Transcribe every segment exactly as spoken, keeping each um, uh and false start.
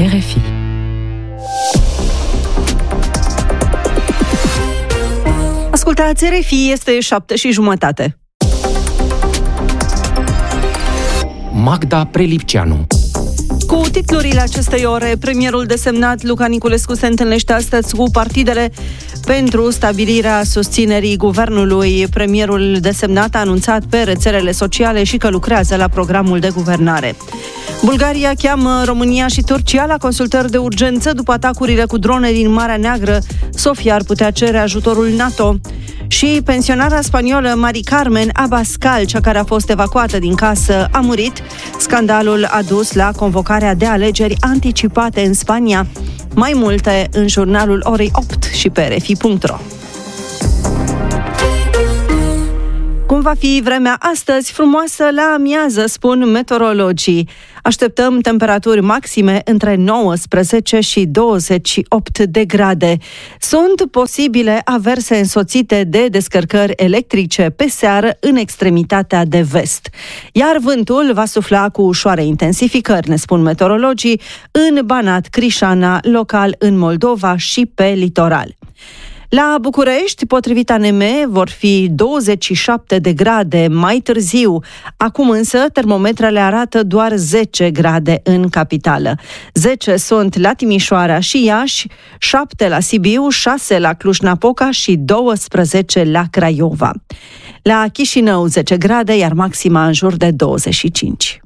R F I. Ascultați R F I, este șapte și jumătate. Magda Prelipceanu. Cu titlurile acestei ore, premierul desemnat Luca Niculescu se întâlnește astăzi cu partidele pentru stabilirea susținerii guvernului. Premierul desemnat a anunțat pe rețelele sociale și că lucrează la programul de guvernare. Bulgaria cheamă România și Turcia la consultări de urgență după atacurile cu drone din Marea Neagră. Sofia ar putea cere ajutorul NATO. Și pensionara spaniolă Mari Carmen Abascal, cea care a fost evacuată din casă, a murit. Scandalul a dus la convocarea de alegeri anticipate în Spania. Mai multe în jurnalul orei opt și pe r f i punct r o. Cum va fi vremea astăzi? Frumoasă la amiază, spun meteorologii. Așteptăm temperaturi maxime între nouăsprezece și douăzeci și opt de grade. Sunt posibile averse însoțite de descărcări electrice pe seară în extremitatea de vest. Iar vântul va sufla cu ușoare intensificări, ne spun meteorologii, în Banat, Crișana, local în Moldova și pe litoral. La București, potrivit A N M, vor fi douăzeci și șapte de grade mai târziu. Acum însă, termometrele arată doar zece grade în capitală. zece sunt la Timișoara și Iași, șapte la Sibiu, șase la Cluj-Napoca și douăsprezece la Craiova. La Chișinău, zece grade, iar maxima în jur de douăzeci și cinci.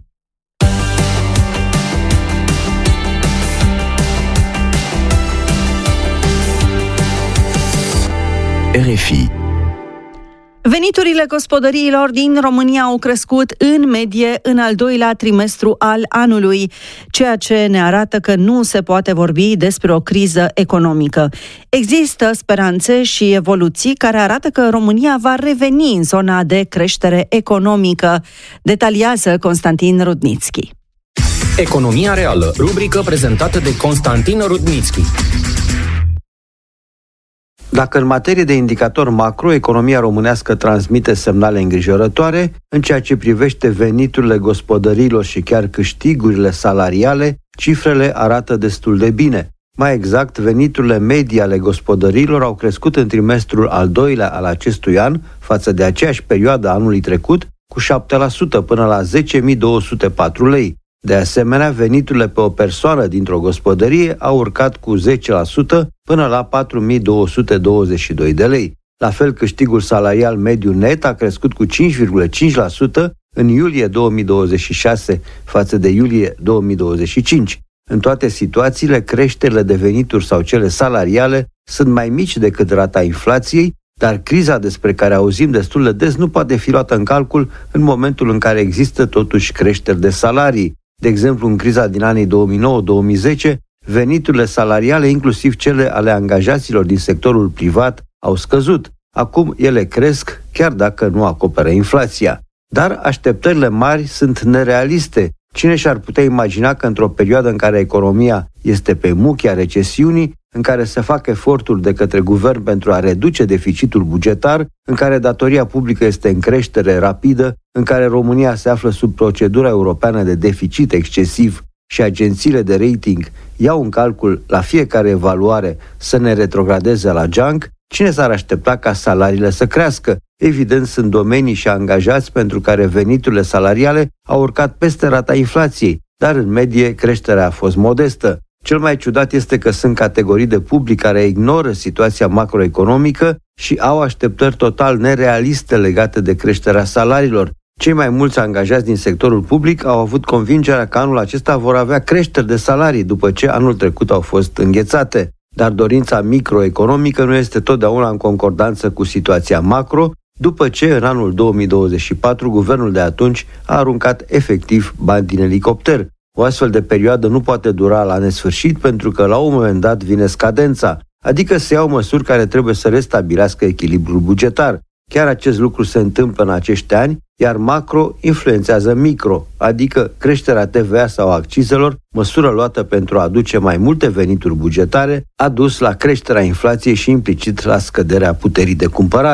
R F I. Veniturile gospodăriilor din România au crescut în medie în al doilea trimestru al anului, ceea ce ne arată că nu se poate vorbi despre o criză economică. Există speranțe și evoluții care arată că România va reveni în zona de creștere economică, detaliază Constantin Rudnitski. Economia reală, rubrică prezentată de Constantin Rudnitski. Dacă în materie de indicator macro, economia românească transmite semnale îngrijorătoare, în ceea ce privește veniturile gospodăriilor și chiar câștigurile salariale, cifrele arată destul de bine. Mai exact, veniturile medii ale gospodăriilor au crescut în trimestrul al doilea al acestui an, față de aceeași perioadă anului trecut, cu șapte la sută până la zece mii două sute patru lei. De asemenea, veniturile pe o persoană dintr-o gospodărie au urcat cu zece la sută până la patru mii două sute douăzeci și doi de lei. La fel, câștigul salarial mediu net a crescut cu cinci virgulă cinci la sută în iulie două mii douăzeci și șase față de iulie două mii douăzeci și cinci. În toate situațiile, creșterile de venituri sau cele salariale sunt mai mici decât rata inflației, dar criza despre care auzim destul de des nu poate fi luată în calcul în momentul în care există totuși creșteri de salarii. De exemplu, în criza din anii două mii nouă două mii zece, veniturile salariale, inclusiv cele ale angajaților din sectorul privat, au scăzut. Acum ele cresc, chiar dacă nu acoperă inflația. Dar așteptările mari sunt nerealiste. Cine și-ar putea imagina că într-o perioadă în care economia este pe muchia recesiunii, în care se fac eforturi de către guvern pentru a reduce deficitul bugetar, în care datoria publică este în creștere rapidă, în care România se află sub procedura europeană de deficit excesiv și agențiile de rating iau în calcul la fiecare evaluare să ne retrogradeze la junk, cine s-ar aștepta ca salariile să crească? Evident, sunt domenii și angajați pentru care veniturile salariale au urcat peste rata inflației, dar în medie creșterea a fost modestă. Cel mai ciudat este că sunt categorii de public care ignoră situația macroeconomică și au așteptări total nerealiste legate de creșterea salariilor. Cei mai mulți angajați din sectorul public au avut convingerea că anul acesta vor avea creșteri de salarii după ce anul trecut au fost înghețate. Dar dorința microeconomică nu este totdeauna în concordanță cu situația macro, după ce în anul două mii douăzeci și patru guvernul de atunci a aruncat efectiv bani din elicopter. O astfel de perioadă nu poate dura la nesfârșit pentru că la un moment dat vine scadența, adică se iau măsuri care trebuie să restabilească echilibrul bugetar. Chiar acest lucru se întâmplă în acești ani, iar macro influențează micro, adică creșterea T V A sau accizelor, măsură luată pentru a aduce mai multe venituri bugetare, a dus la creșterea inflației și implicit la scăderea puterii de cumpărare.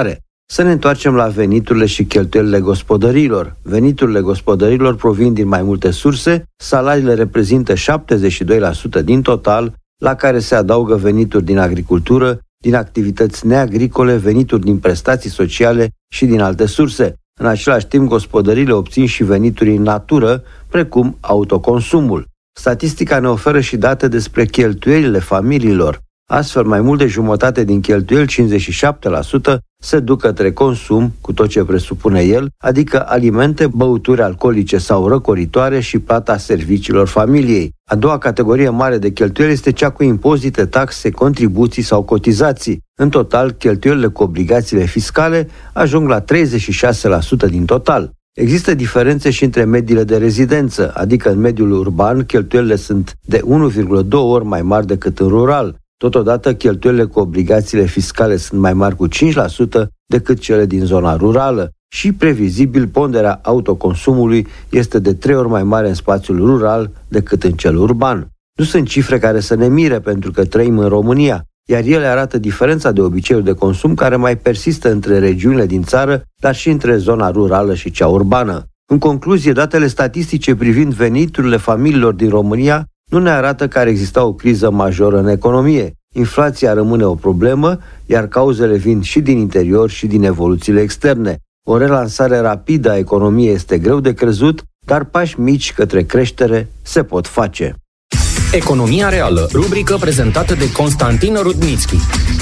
Să ne întoarcem la veniturile și cheltuielile gospodăriilor. Veniturile gospodăriilor provin din mai multe surse, salariile reprezintă șaptezeci și doi la sută din total, la care se adaugă venituri din agricultură, din activități neagricole, venituri din prestații sociale și din alte surse. În același timp, gospodăriile obțin și venituri în natură, precum autoconsumul. Statistica ne oferă și date despre cheltuielile familiilor. Astfel, mai mult de jumătate din cheltuieli, cincizeci și șapte la sută, se duc către consum, cu tot ce presupune el, adică alimente, băuturi alcoolice sau răcoritoare și plata serviciilor familiei. A doua categorie mare de cheltuieli este cea cu impozite, taxe, contribuții sau cotizații. În total, cheltuielile cu obligațiile fiscale ajung la treizeci și șase la sută din total. Există diferențe și între mediile de rezidență, adică în mediul urban cheltuielile sunt de unu virgulă doi ori mai mari decât în rural. Totodată, cheltuielile cu obligațiile fiscale sunt mai mari cu cinci la sută decât cele din zona rurală și, previzibil, ponderea autoconsumului este de trei ori mai mare în spațiul rural decât în cel urban. Nu sunt cifre care să ne mire pentru că trăim în România, iar ele arată diferența de obiceiuri de consum care mai persistă între regiunile din țară, dar și între zona rurală și cea urbană. În concluzie, datele statistice privind veniturile familiilor din România nu ne arată că ar exista o criză majoră în economie. Inflația rămâne o problemă, iar cauzele vin și din interior și din evoluțiile externe. O relansare rapidă a economiei este greu de crezut, dar pași mici către creștere se pot face. Economia reală, rubrică prezentată de Constantin Rudnițchi.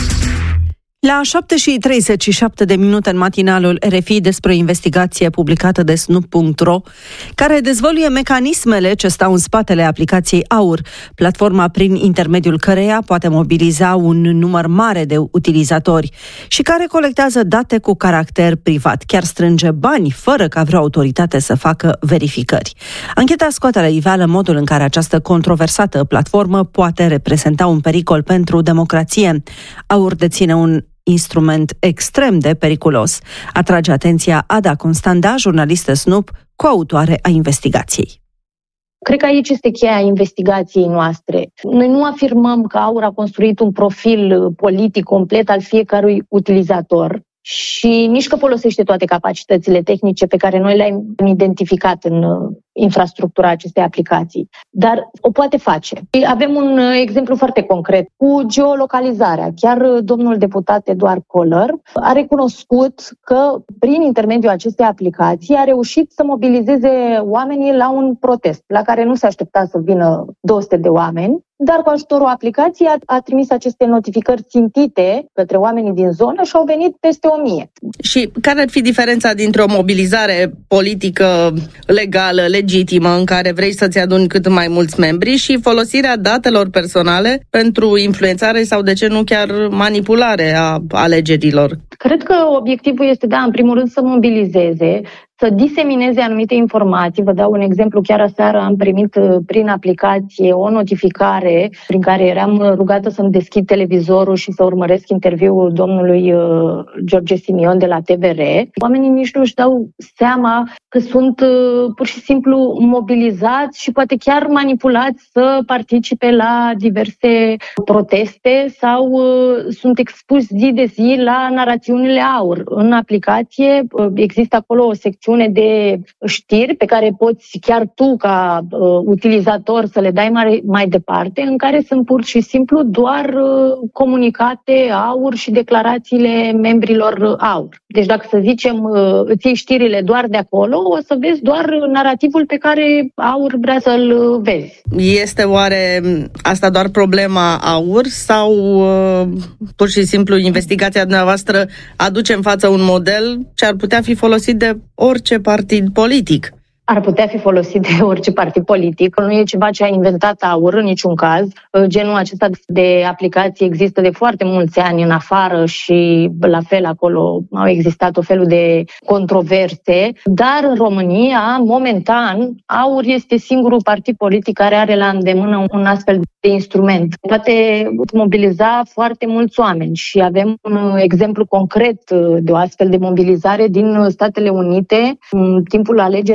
La șapte și treizeci și șapte de minute în matinalul R F I despre o investigație publicată de snoop punct ro, care dezvăluie mecanismele ce stau în spatele aplicației AUR, platforma prin intermediul căreia poate mobiliza un număr mare de utilizatori și care colectează date cu caracter privat, chiar strânge bani fără ca vreo autoritate să facă verificări. Ancheta scoate la iveală modul în care această controversată platformă poate reprezenta un pericol pentru democrație. AUR deține un instrument extrem de periculos. Atrage atenția Ada Constanda, jurnalistă Snoop, coautoare a investigației. Cred că aici este cheia investigației noastre. Noi nu afirmăm că AUR a construit un profil politic complet al fiecărui utilizator și nici că folosește toate capacitățile tehnice pe care noi le-am identificat în infrastructura acestei aplicații. Dar o poate face. Avem un exemplu foarte concret cu geolocalizarea. Chiar domnul deputat Eduard Koller a recunoscut că prin intermediul acestei aplicații a reușit să mobilizeze oamenii la un protest, la care nu se aștepta să vină două sute de oameni, dar cu ajutorul aplicației a, a trimis aceste notificări țintite către oamenii din zonă și au venit peste o mie. Și care ar fi diferența dintre o mobilizare politică legală, legitimă, în care vrei să-ți aduni cât mai mulți membri și folosirea datelor personale pentru influențare sau, de ce nu, chiar manipulare a alegerilor? Cred că obiectivul este, da, în primul rând să mobilizeze, să disemineze anumite informații. Vă dau un exemplu, chiar aseară am primit prin aplicație o notificare prin care eram rugată să-mi deschid televizorul și să urmăresc interviul domnului George Simion de la T V R. Oamenii nici nu își dau seama că sunt pur și simplu mobilizați și poate chiar manipulați să participe la diverse proteste sau sunt expuși zi de zi la narațiunile AUR. În aplicație există acolo o secțiune de știri pe care poți chiar tu ca uh, utilizator să le dai mai, mai departe, în care sunt pur și simplu doar uh, comunicate AUR și declarațiile membrilor AUR. Deci dacă, să zicem, uh, îți iei știrile doar de acolo, o să vezi doar narativul pe care AUR vrea să-l vezi. Este oare asta doar problema AUR sau uh, pur și simplu investigația dumneavoastră aduce în față un model ce ar putea fi folosit de orice partid politic? Ar putea fi folosit de orice partid politic. Nu e ceva ce a inventat AUR în niciun caz. Genul acesta de aplicații există de foarte mulți ani în afară și la fel acolo au existat o felul de controverse. Dar în România, momentan, AUR este singurul partid politic care are la îndemână un astfel de instrument. Poate mobiliza foarte mulți oameni și avem un exemplu concret de o astfel de mobilizare din Statele Unite în timpul alegerilor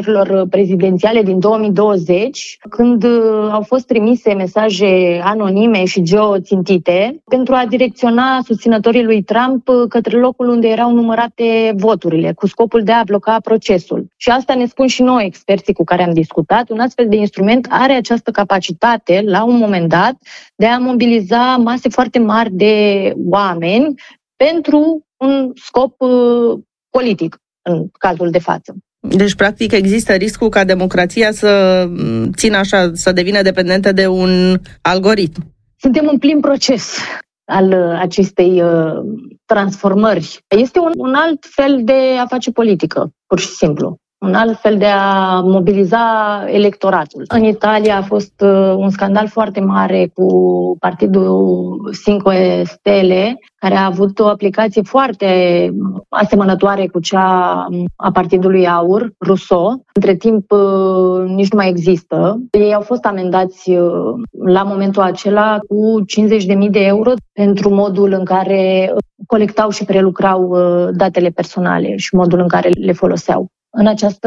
prezidențiale din două mii douăzeci, când au fost trimise mesaje anonime și geoțintite pentru a direcționa susținătorii lui Trump către locul unde erau numărate voturile, cu scopul de a bloca procesul. Și asta ne spun și noi, experții cu care am discutat. Un astfel de instrument are această capacitate, la un moment dat, de a mobiliza mase foarte mari de oameni pentru un scop uh, politic, în cazul de față. Deci, practic, există riscul ca democrația să țină așa, să devină dependentă de un algoritm. Suntem în plin proces al acestei uh, transformări. Este un, un alt fel de a face politică, pur și simplu. Un alt fel de a mobiliza electoratul. În Italia a fost uh, un scandal foarte mare cu partidul Cinque Stelle, care a avut o aplicație foarte asemănătoare cu cea a Partidului Aur, Rousseau. Între timp uh, nici nu mai există. Ei au fost amendați uh, la momentul acela cu cincizeci de mii de euro pentru modul în care colectau și prelucrau uh, datele personale și modul în care le foloseau. În această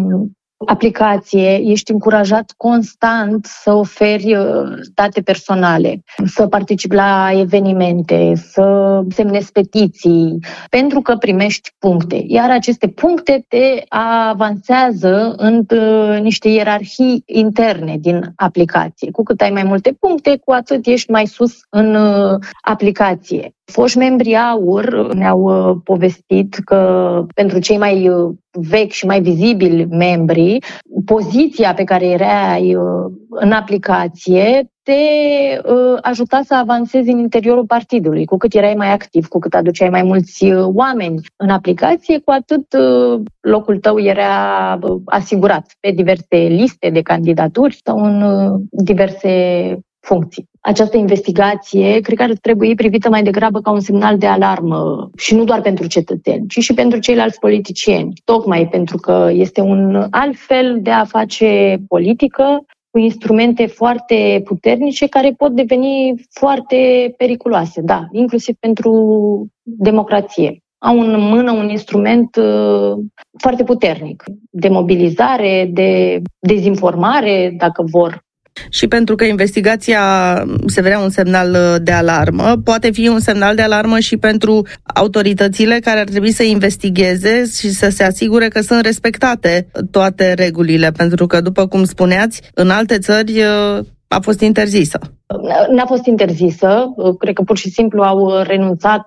aplicație ești încurajat constant să oferi date personale, să participi la evenimente, să semnezi petiții, pentru că primești puncte. Iar aceste puncte te avansează în niște ierarhii interne din aplicație. Cu cât ai mai multe puncte, cu atât ești mai sus în aplicație. Foști membri Aur ne-au povestit că pentru cei mai vechi și mai vizibili membri, poziția pe care erai în aplicație te ajuta să avansezi în interiorul partidului. Cu cât erai mai activ, cu cât aduceai mai mulți oameni în aplicație, cu atât locul tău era asigurat pe diverse liste de candidaturi sau în diverse funcții. Această investigație cred că ar trebui privită mai degrabă ca un semnal de alarmă și nu doar pentru cetățeni, ci și pentru ceilalți politicieni, tocmai pentru că este un alt fel de a face politică cu instrumente foarte puternice care pot deveni foarte periculoase, da, inclusiv pentru democrație. Au în mână un instrument uh, foarte puternic de mobilizare, de dezinformare, dacă vor. Și pentru că investigația se vrea un semnal de alarmă, poate fi un semnal de alarmă și pentru autoritățile care ar trebui să investigheze și să se asigure că sunt respectate toate regulile, pentru că, după cum spuneați, în alte țări a fost interzisă. N-a fost interzisă, cred că pur și simplu au renunțat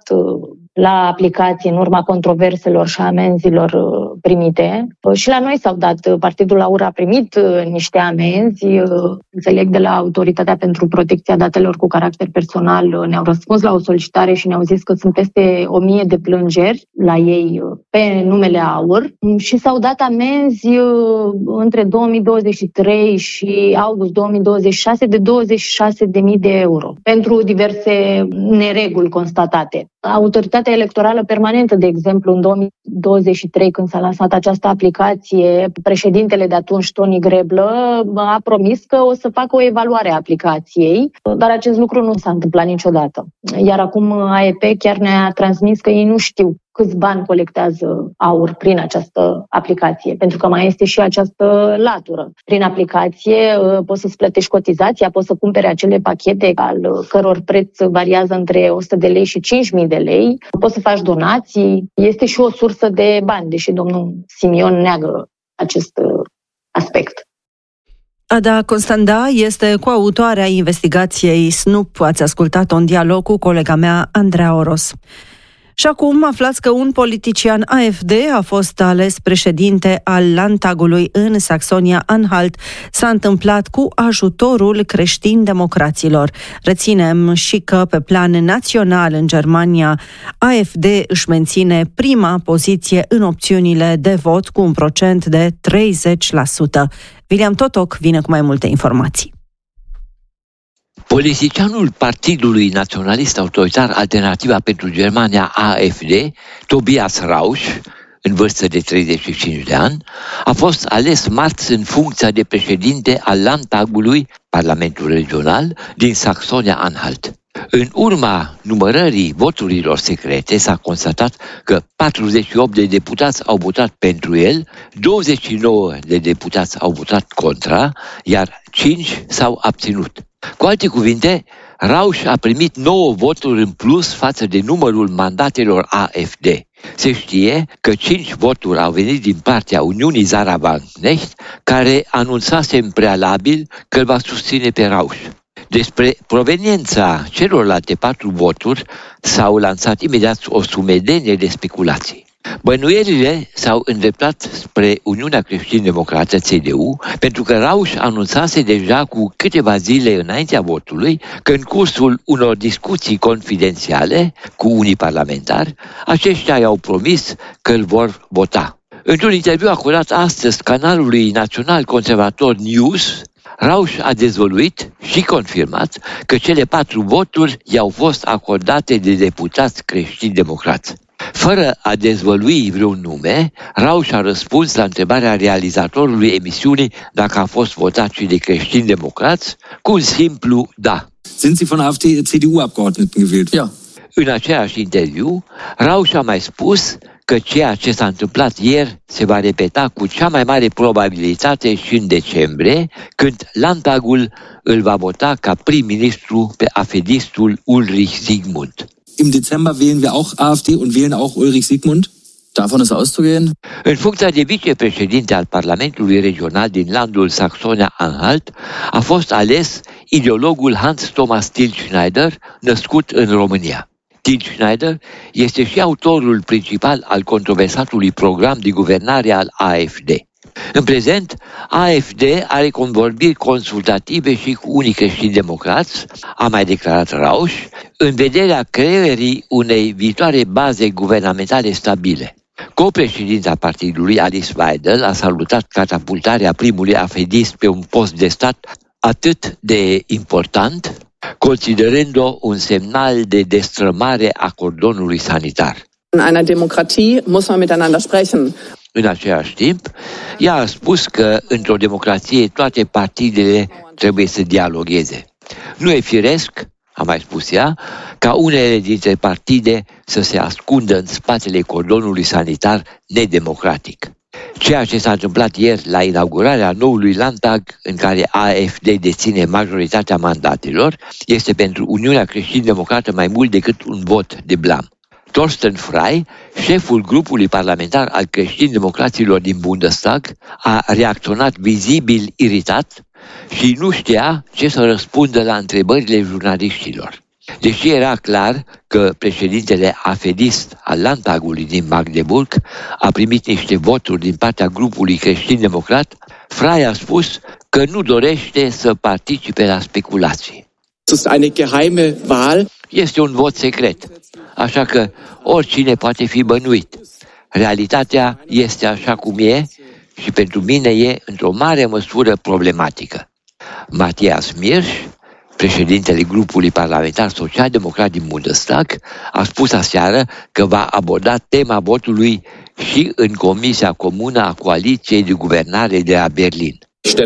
la aplicație în urma controverselor și amenzilor primite. Și la noi s-au dat, Partidul Aur a primit niște amenzi, înțeleg de la Autoritatea pentru Protecția Datelor cu Caracter Personal, ne-au răspuns la o solicitare și ne-au zis că sunt peste o mie de plângeri la ei pe numele Aur și s-au dat amenzi între două mii douăzeci și trei și august două mii douăzeci și șase de douăzeci și șase de mii de euro pentru diverse nereguli constatate. Autoritatea Electorală Permanentă, de exemplu, în două mii douăzeci și trei, când s-a lansat această aplicație, președintele de atunci, Toni Greblă, a promis că o să facă o evaluare a aplicației, dar acest lucru nu s-a întâmplat niciodată. Iar acum A E P chiar ne-a transmis că ei nu știu câți bani colectează Aur prin această aplicație, pentru că mai este și această latură. Prin aplicație poți să-ți plătești cotizația, poți să cumpere acele pachete al căror preț variază între o sută de lei și cinci mii de lei, poți să faci donații, este și o sursă de bani, deși domnul Simion neagă acest aspect. Ada Constanda este coautoarea investigației Snoop. Ați ascultat-o în dialog cu colega mea, Andreea Oros. Și acum aflați că un politician A F D a fost ales președinte al Landtagului în Saxonia-Anhalt. S-a întâmplat cu ajutorul creștin-democraților. Reținem și că pe plan național în Germania A F D își menține prima poziție în opțiunile de vot cu un procent de treizeci la sută. William Totok vine cu mai multe informații. Politicianul Partidului Naționalist Autoritar Alternativa pentru Germania A F D, Tobias Rausch, în vârstă de treizeci și cinci de ani, a fost ales marți în funcția de președinte al Landtagului, Parlamentul Regional, din Saxonia-Anhalt. În urma numărării voturilor secrete s-a constatat că patruzeci și opt de deputați au votat pentru el, douăzeci și nouă de deputați au votat contra, iar cinci s-au abținut. Cu alte cuvinte, Rausch a primit nouă voturi în plus față de numărul mandatelor A F D. Se știe că cinci voturi au venit din partea Uniunii Zara Wagenknecht, care anunțase în prealabil că îl va susține pe Rausch. Despre proveniența celorlalte patru voturi s-au lansat imediat o sumedenie de speculații. Bănuierile s-au îndreptat spre Uniunea Creștin-Democrată, C D U, pentru că Rausch anunțase deja cu câteva zile înaintea votului că în cursul unor discuții confidențiale cu unii parlamentari, aceștia i-au promis că îl vor vota. Într-un interviu acordat astăzi canalului național conservator News, Rausch a dezvăluit și confirmat că cele patru voturi i-au fost acordate de deputați creștini-democrați. Fără a dezvălui vreun nume, Rausch a răspuns la întrebarea realizatorului emisiunii dacă a fost votat și de creștini-democrați cu un simplu da. Sind Sie von A F D C D U-Abgeordneten gewählt? Ja. În același interviu, Rausch a mai spus că ceea ce s-a întâmplat ieri se va repeta cu cea mai mare probabilitate și în decembrie, când Landtagul îl va vota ca prim-ministru pe afedistul Ulrich Zygmunt. Im Dezember wählen wir auch A F D und wählen auch Ulrich Zygmunt? Davon ist auszugehen? În funcția de vicepreședinte al Parlamentului Regional din landul Saxonia-Anhalt a fost ales ideologul Hans Thomas Tilschneider, născut în România. Tilschneider este și autorul principal al controversatului program de guvernare al A F D. În prezent, A F D are convorbiri consultative și cu unii creștini democrați, a mai declarat Rausch, în vederea creării unei viitoare baze guvernamentale stabile. Co-președinta partidului, Alice Weidel, a salutat catapultarea primului afedist pe un post de stat atât de important, considerând-o un semnal de destrămare a cordonului sanitar. In einer Demokratie muss man miteinander sprechen. În același timp, ea a spus că într-o democrație toate partidele trebuie să dialogueze. Nu e firesc, a mai spus ea, ca unele dintre partide să se ascundă în spatele cordonului sanitar nedemocratic. Ceea ce s-a întâmplat ieri la inaugurarea noului Landtag, în care A F D deține majoritatea mandatelor, este pentru Uniunea Creștin-Democrată mai mult decât un vot de blam. Thorsten Frey, șeful grupului parlamentar al creștin-democraților din Bundestag, a reacționat vizibil iritat și nu știa ce să răspundă la întrebările jurnaliștilor. Deși era clar că președintele afedist al Landtagului din Magdeburg a primit niște voturi din partea grupului creștin-democrat, Frey a spus că nu dorește să participe la speculații. Este un vot secret, așa că oricine poate fi bănuit. Realitatea este așa cum e și pentru mine e într-o mare măsură problematică. Matthias Mirsch, președintele grupului parlamentar social-democrat din Bundestag, a spus aseară că va aborda tema votului și în Comisia Comună a Coaliției de Guvernare de la Berlin.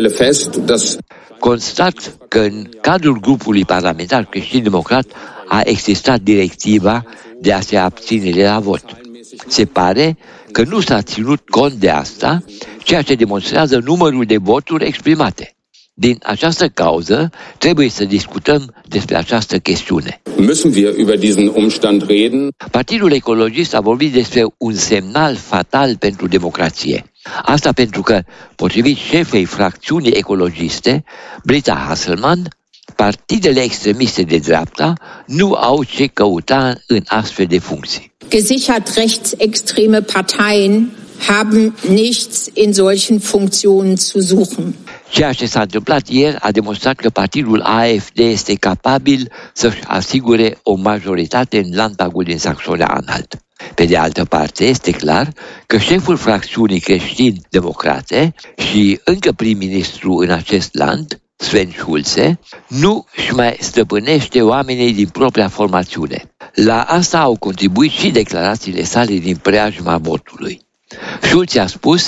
Constat că în cadrul grupului parlamentar creștin-democrat a existat directiva de a se abține de la vot. Se pare că nu s-a ținut cont de asta, ceea ce demonstrează numărul de voturi exprimate. Din această cauză, trebuie să discutăm despre această chestiune. Müssen wir über diesen Umstand reden? Partidul Ecologist a vorbit despre un semnal fatal pentru democrație. Asta pentru că, potrivit șefei fracțiunii ecologiste, Britta Hasselmann, partidele extremiste de dreapta nu au ce căuta în astfel de funcții. Gesichert rechtsextreme Parteien haben nichts in solchen Funktionen zu suchen. Ceea ce s-a întâmplat ieri a demonstrat că partidul A F D este capabil să-și asigure o majoritate în Landtagul din Saxonia-Anhalt. Pe de altă parte, este clar că șeful fracțiunii creștin-democrate și încă prim-ministru în acest land, Sven Schulze, nu își mai stăpânește oamenii din propria formațiune. La asta au contribuit și declarațiile sale din preajma votului. Schulze a spus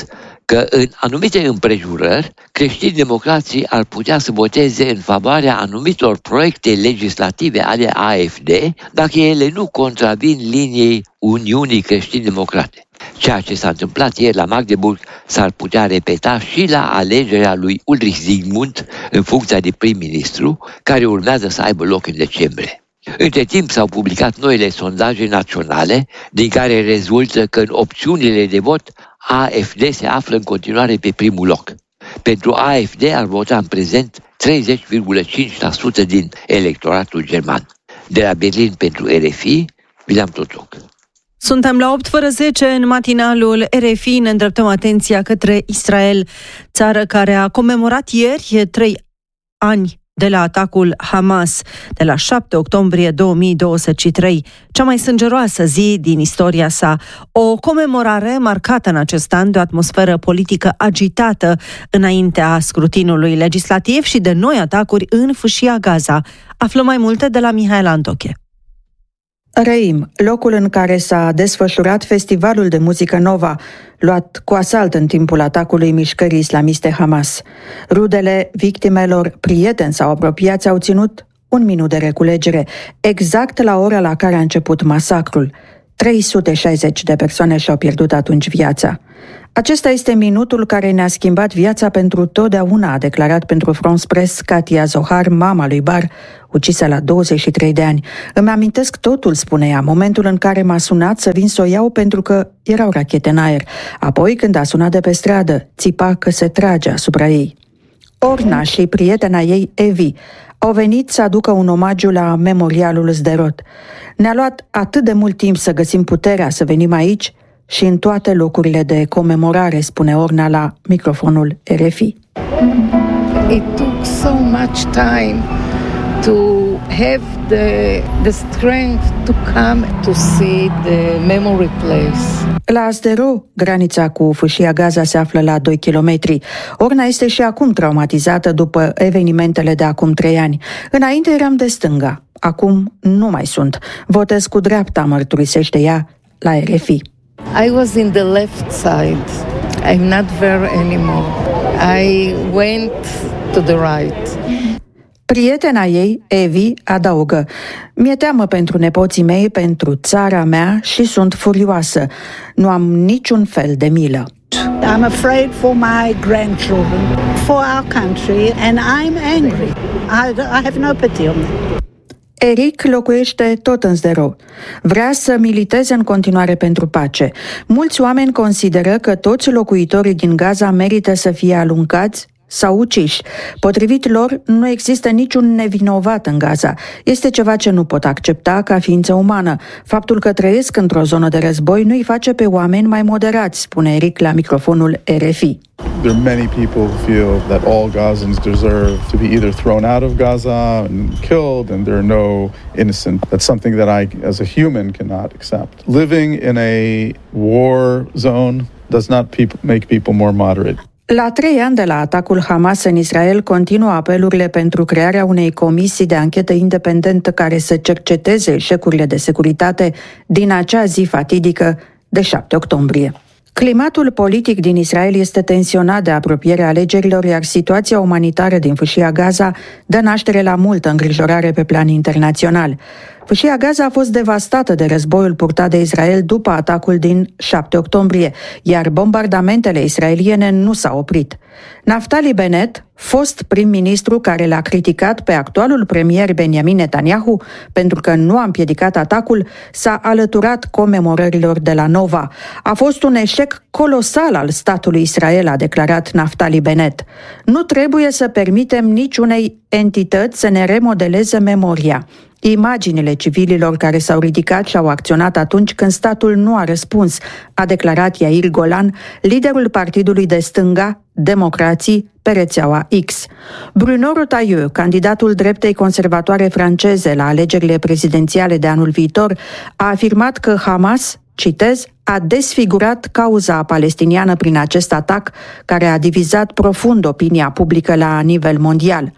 că în anumite împrejurări, creștini-democrații ar putea să voteze în favoarea anumitor proiecte legislative ale A F D dacă ele nu contravin liniei Uniunii Creștini-Democrate. Ceea ce s-a întâmplat ieri la Magdeburg s-ar putea repeta și la alegerea lui Ulrich Zygmunt în funcția de prim-ministru, care urmează să aibă loc în decembrie. Între timp s-au publicat noile sondaje naționale, din care rezultă că în opțiunile de vot A F D se află în continuare pe primul loc. Pentru A F D ar vota în prezent treizeci virgulă cinci la sută din electoratul german. De la Berlin pentru R F I, William Totoc. Suntem la opt fără zece în matinalul R F I, ne îndreptăm atenția către Israel, țară care a comemorat ieri trei ani de la atacul Hamas, de la șapte octombrie două mii douăzeci și trei, cea mai sângeroasă zi din istoria sa. O comemorare marcată în acest an de o atmosferă politică agitată înaintea scrutinului legislativ și de noi atacuri în fâșia Gaza. Aflăm mai multe de la Mihaela Antoche. Reim, locul în care s-a desfășurat festivalul de muzică Nova, luat cu asalt în timpul atacului mișcării islamiste Hamas. Rudele victimelor, prieteni sau apropiați au ținut un minut de reculegere, exact la ora la care a început masacrul. trei sute șaizeci de persoane și-au pierdut atunci viața. Acesta este minutul care ne-a schimbat viața pentru totdeauna, a declarat pentru France Press Katia Zohar, mama lui Bar, ucisă la douăzeci și trei de ani. Îmi amintesc totul, spune ea, momentul în care m-a sunat să vin să o iau pentru că erau rachete în aer. Apoi, când a sunat de pe stradă, țipa că se trage asupra ei. Orna și prietena ei, Evi, au venit să aducă un omagiu la memorialul Sderot. Ne-a luat atât de mult timp să găsim puterea să venim aici și în toate locurile de comemorare, spune Orna la microfonul R F I. It took so much time to have the, the strength to come to see the memory place. La Sderot, granița cu fâșia Gaza se află la doi kilometri. Orna este și acum traumatizată după evenimentele de acum trei ani. Înainte eram de stânga, acum nu mai sunt. Votez cu dreapta, mărturisește ea la R F I. I was in the left side. I'm not there anymore. I went to the right. Prietena ei, Evi, adaugă: mi-e teamă pentru nepoții mei, pentru țara mea și sunt furioasă. Nu am niciun fel de milă. I'm afraid for my grandchildren, for our country, and I'm angry. I, I have no pity on them. Eric locuiește tot în Sderot. Vrea să militeze în continuare pentru pace. Mulți oameni consideră că toți locuitorii din Gaza merită să fie alungați sau uciși. Potrivit lor, nu există niciun nevinovat în Gaza. Este ceva ce nu pot accepta ca ființă umană. Faptul că trăiesc într-o zonă de război nu îi face pe oameni mai moderați, spune Eric la microfonul R F I. There are many people who feel that all Gazans deserve to be either thrown out of Gaza and killed, and there are no innocent. That's something that I, as a human, cannot accept. Living in a war zone does not people, make people more moderate. La trei ani de la atacul Hamas în Israel, continuă apelurile pentru crearea unei comisii de anchetă independentă care să cerceteze eșecurile de securitate din acea zi fatidică de șapte octombrie. Climatul politic din Israel este tensionat de apropierea alegerilor, iar situația umanitară din fâșia Gaza dă naștere la multă îngrijorare pe plan internațional. Fâșia Gaza a fost devastată de războiul purtat de Israel după atacul din șapte octombrie, iar bombardamentele israeliene nu s-au oprit. Naftali Bennett, fost prim-ministru care l-a criticat pe actualul premier Benjamin Netanyahu pentru că nu a împiedicat atacul, s-a alăturat comemorărilor de la Nova. A fost un eșec colosal al statului Israel, a declarat Naftali Bennett. Nu trebuie să permitem niciunei entități să ne remodeleze memoria. Imaginile civililor care s-au ridicat și au acționat atunci când statul nu a răspuns, a declarat Yair Golan, liderul partidului de stânga, Democrații, pe rețeaua X. Bruno Retailleau, candidatul dreptei conservatoare franceze la alegerile prezidențiale de anul viitor, a afirmat că Hamas, citez, a desfigurat cauza palestiniană prin acest atac care a divizat profund opinia publică la nivel mondial.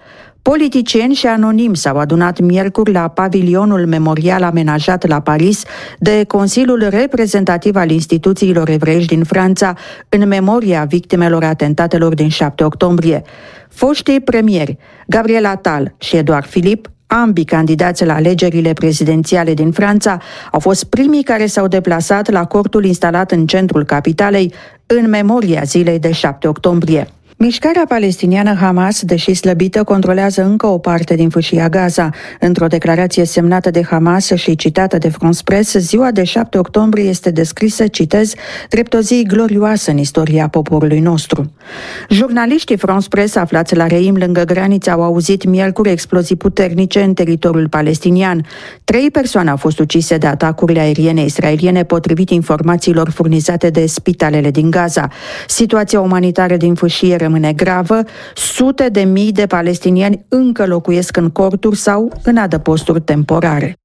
Politicieni și anonimi s-au adunat miercuri la pavilionul memorial amenajat la Paris de Consiliul Reprezentativ al Instituțiilor Evreiești din Franța în memoria victimelor atentatelor din șapte octombrie. Foștii premieri Gabriel Attal și Edouard Philippe, ambii candidați la alegerile prezidențiale din Franța, au fost primii care s-au deplasat la cortul instalat în centrul capitalei în memoria zilei de șapte octombrie. Mișcarea palestiniană Hamas, deși slăbită, controlează încă o parte din fâșia Gaza. Într-o declarație semnată de Hamas și citată de France Press, ziua de șapte octombrie este descrisă, citez, drept o zi glorioasă în istoria poporului nostru. Jurnaliștii France Press aflați la Reim, lângă graniță, au auzit miercuri explozii puternice în teritoriul palestinian. Trei persoane au fost ucise de atacurile aeriene israeliene, potrivit informațiilor furnizate de spitalele din Gaza. Situația umanitară din fâșie rămâne gravă, sute de mii de palestinieni încă locuiesc în corturi sau în adăposturi temporare.